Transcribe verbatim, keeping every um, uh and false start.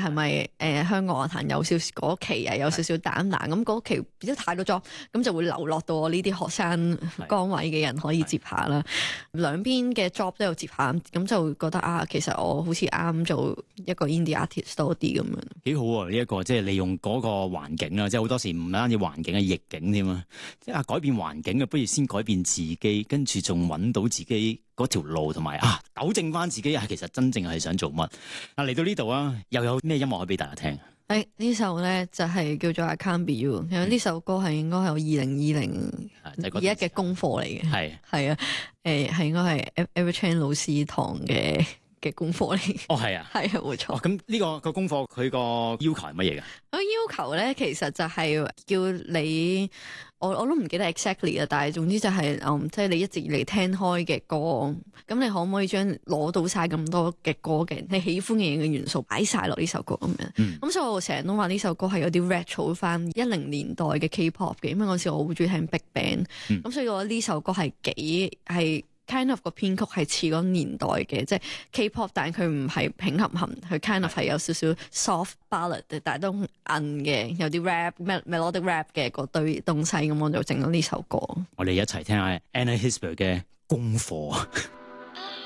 係咪誒香港樂壇有少少嗰期啊有少少膽難，咁嗰期變咗太多 job，咁就會流落到我呢啲學生崗位嘅人可以接下啦。兩邊嘅 job 都有接下，咁就會覺得啊，其實我好似啱做一個 indie artist 多啲咁樣。 幾好啊！呢、這、一個即係利用嗰個環境啦，即係好多時唔單止環境嘅逆境添啊！即係啊改變環境啊，不如先改變自己，跟住仲揾到自己嗰條路，同埋啊糾正翻自己啊，其實真正係想做乜？啊嚟到呢度啊，又有咩音樂可以俾大家聽？ 誒呢首咧就係、是、叫做 I Can't Be You，因為呢首歌係應該係我二零二零二一嘅功課嚟嘅，係係啊，誒係應該係 Everchan 老師堂嘅嘅功課嚟。 哦係啊， 係啊冇錯。 咁呢、哦這個個功課佢個要求係乜嘢㗎？ 個要求咧其實就係叫你，我我都唔記得 exactly 啊，但係總之就係、是、嗯，即係你一直以嚟聽開嘅歌，咁你可唔可以將攞到晒咁多嘅歌嘅你喜歡嘅嘢嘅元素擺晒落呢首歌咁樣？咁、嗯、所以我成日都話呢首歌係有啲 retro 翻一零年代嘅 K-pop 嘅，因為嗰時我好中意聽 Big Bang，咁、嗯、所以我覺得呢首歌係幾係 kind of 個編曲係似嗰年代嘅，即係 K-pop， 但係佢唔係平衡衡，佢 kind of 係有少少 soft ballad，但係都硬嘅，有啲 rap melodic rap 嘅嗰堆東西，咁我就整咗呢首歌。 我哋一齊聽下 Anna Hesper 嘅功課。